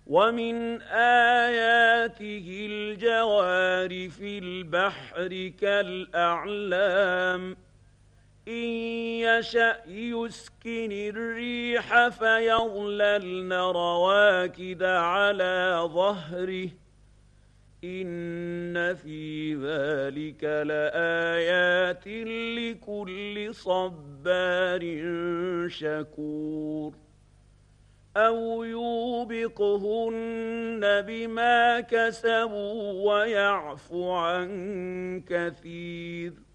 ومن آياته الجوار في البحر كالأعلام إن يشأ يسكن الريح فيظللن رواكد على ظهره إن في ذلك لآيات لكل صبار شكور أو يوبقهن بما كسبوا ويعفو عن كثير